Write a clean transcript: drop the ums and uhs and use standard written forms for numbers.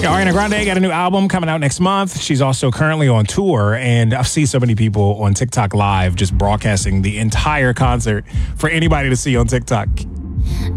Yeah, Ariana Grande got a new album coming out next month. She's also currently on tour, and I've seen so many people on TikTok Live just broadcasting the entire concert for anybody to see on TikTok.